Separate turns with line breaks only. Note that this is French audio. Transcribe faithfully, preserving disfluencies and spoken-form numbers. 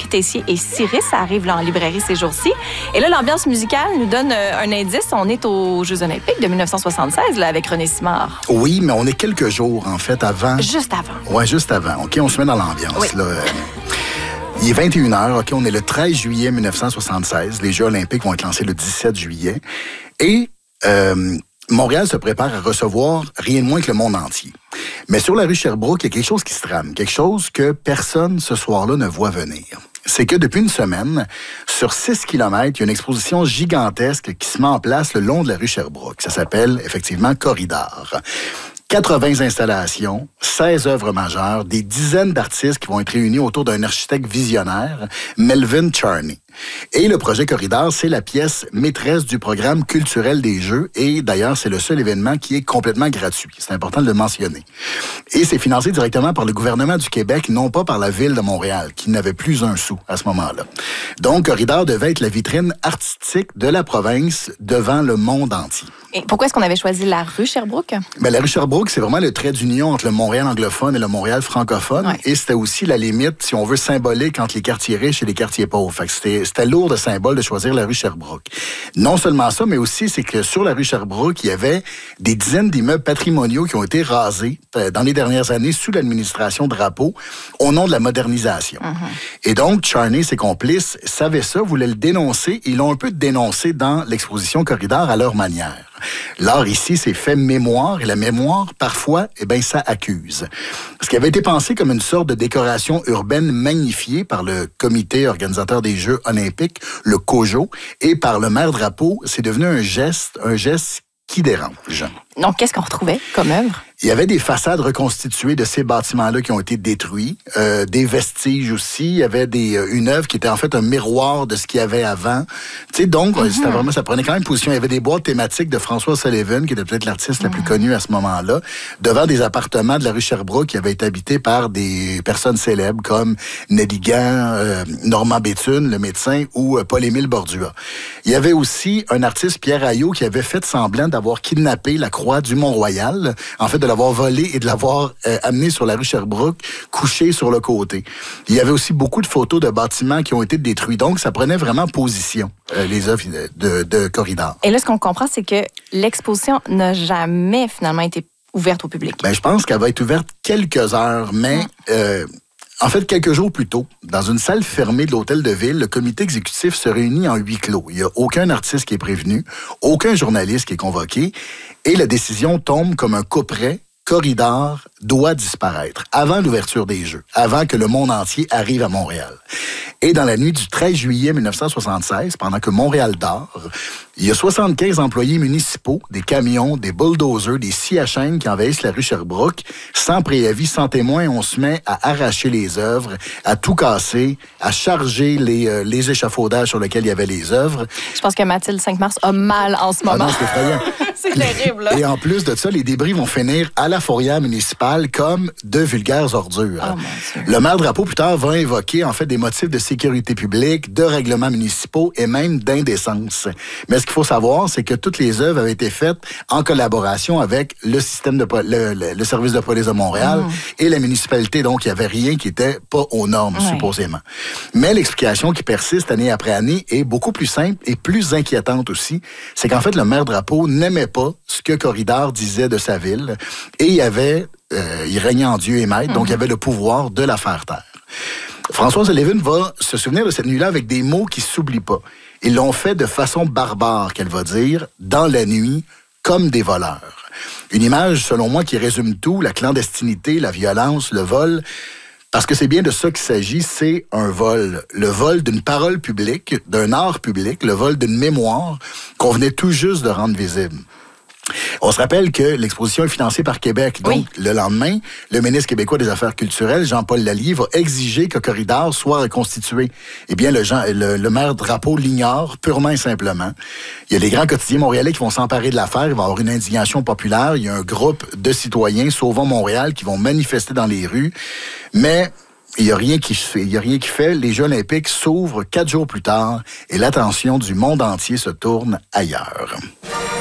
Tessier et Cyrus. Ça arrive là, en librairie ces jours-ci. Et là, l'ambiance musicale nous donne euh, un indice. On est aux Jeux olympiques de dix-neuf cent soixante-seize là, avec René Simard.
Oui, mais on est quelques jours, en fait, avant.
Juste avant.
Oui, juste avant. OK, on se met dans l'ambiance.
Oui.
Là. Il est vingt et une heures. OK, on est le treize juillet dix-neuf cent soixante-seize. Les Jeux olympiques vont être lancés le dix-sept juillet. Et euh, Montréal se prépare à recevoir rien de moins que le monde entier. Mais sur la rue Sherbrooke, il y a quelque chose qui se trame. Quelque chose que personne ce soir-là ne voit venir. C'est que depuis une semaine, sur six kilomètres, il y a une exposition gigantesque qui se met en place le long de la rue Sherbrooke. Ça s'appelle effectivement Corridor. quatre-vingts installations, seize œuvres majeures, des dizaines d'artistes qui vont être réunis autour d'un architecte visionnaire, Melvin Charney. Et le projet Corridor, c'est la pièce maîtresse du programme culturel des Jeux. Et d'ailleurs, c'est le seul événement qui est complètement gratuit. C'est important de le mentionner. Et c'est financé directement par le gouvernement du Québec, non pas par la ville de Montréal, qui n'avait plus un sou à ce moment-là. Donc, Corridor devait être la vitrine artistique de la province devant le monde entier.
Et pourquoi est-ce qu'on avait choisi la rue Sherbrooke?
Bien, la rue Sherbrooke, c'est vraiment le trait d'union entre le Montréal anglophone et le Montréal francophone. Ouais. Et c'était aussi la limite, si on veut, symbolique entre les quartiers riches et les quartiers pauvres. Fait que c'était, c'était lourd de symbole de choisir la rue Sherbrooke. Non seulement ça, mais aussi, c'est que sur la rue Sherbrooke, il y avait des dizaines d'immeubles patrimoniaux qui ont été rasés dans les dernières années sous l'administration Drapeau au nom de la modernisation. Mm-hmm. Et donc, Charney, ses complices, savaient ça, voulaient le dénoncer. Ils l'ont un peu dénoncé dans l'exposition Corridor à leur manière. L'art ici, c'est fait mémoire, et la mémoire, parfois, eh bien, ça accuse. Ce qui avait été pensé comme une sorte de décoration urbaine magnifiée par le comité organisateur des Jeux olympiques, le COJO, et par le maire Drapeau, c'est devenu un geste, un geste qui dérange.
Donc, qu'est-ce qu'on retrouvait comme œuvre?
Il y avait des façades reconstituées de ces bâtiments-là qui ont été détruits, euh, des vestiges aussi. Il y avait des, euh, une œuvre qui était en fait un miroir de ce qu'il y avait avant. Tu sais, donc, mm-hmm. c'était vraiment, ça prenait quand même position. Il y avait des boîtes thématiques de François Sullivan, qui était peut-être l'artiste mm-hmm. la plus connue à ce moment-là, devant des appartements de la rue Sherbrooke qui avaient été habités par des personnes célèbres comme Nelly Gant, euh, Normand Béthune, le médecin, ou euh, Paul-Émile Bordua. Il y avait aussi un artiste, Pierre Aillot, qui avait fait semblant d'avoir kidnappé la croix du Mont-Royal, en fait, de l'avoir volé et de l'avoir euh, amené sur la rue Sherbrooke, couché sur le côté. Il y avait aussi beaucoup de photos de bâtiments qui ont été détruits. Donc, ça prenait vraiment position, euh, les œuvres de, de, de Corridor.
Et là, ce qu'on comprend, c'est que l'exposition n'a jamais, finalement, été ouverte au public.
Bien, je pense qu'elle va être ouverte quelques heures, mais... Mmh. Euh, En fait, quelques jours plus tôt, dans une salle fermée de l'hôtel de ville, le comité exécutif se réunit en huis clos. Il n'y a aucun artiste qui est prévenu, aucun journaliste qui est convoqué, et la décision tombe comme un couperet. Corridor doit disparaître avant l'ouverture des Jeux, avant que le monde entier arrive à Montréal. Et dans la nuit du treize juillet dix-neuf cent soixante-seize, pendant que Montréal dort, il y a soixante-quinze employés municipaux, des camions, des bulldozers, des scies à chaîne qui envahissent la rue Sherbrooke. Sans préavis, sans témoin, on se met à arracher les œuvres, à tout casser, à charger les, euh, les échafaudages sur lesquels il y avait les œuvres.
Je pense que Mathilde cinq mars a mal en ce moment.
Ah non, c'est effrayant.
C'est terrible. Là.
Et en plus de ça, les débris vont finir à la fourrière municipale comme de vulgaires ordures.
Oh, mon Dieu.
Le maire Drapeau, plus tard, va invoquer en fait des motifs de sécurité publique, de règlements municipaux et même d'indécence. Mais ce qu'il faut savoir, c'est que toutes les œuvres avaient été faites en collaboration avec le système de le, le, le service de police de Montréal mmh. et la municipalité. Donc, il n'y avait rien qui n'était pas aux normes, ouais. supposément. Mais l'explication qui persiste année après année est beaucoup plus simple et plus inquiétante aussi. C'est qu'en fait, le maire Drapeau n'aimait pas ce que Corridor disait de sa ville et il y avait, euh, il régnait en Dieu et maître, mmh. donc il y avait le pouvoir de la faire taire. François Sullivan va se souvenir de cette nuit-là avec des mots qui ne s'oublient pas. Ils l'ont fait de façon barbare, qu'elle va dire, dans la nuit, comme des voleurs. Une image, selon moi, qui résume tout, la clandestinité, la violence, le vol, parce que c'est bien de ça qu'il s'agit, c'est un vol. Le vol d'une parole publique, d'un art public, le vol d'une mémoire qu'on venait tout juste de rendre visible. On se rappelle que l'exposition est financée par Québec. Donc, oui. le lendemain, le ministre québécois des Affaires culturelles, Jean-Paul Lallier, va exiger que Corridor soit reconstitué. Eh bien, le, Jean, le, le maire Drapeau l'ignore purement et simplement. Il y a les grands quotidiens montréalais qui vont s'emparer de l'affaire. Il va y avoir une indignation populaire. Il y a un groupe de citoyens, Sauvons Montréal, qui vont manifester dans les rues. Mais... Il n'y a rien qui fait. Il y a rien qui fait. Les Jeux olympiques s'ouvrent quatre jours plus tard et l'attention du monde entier se tourne ailleurs.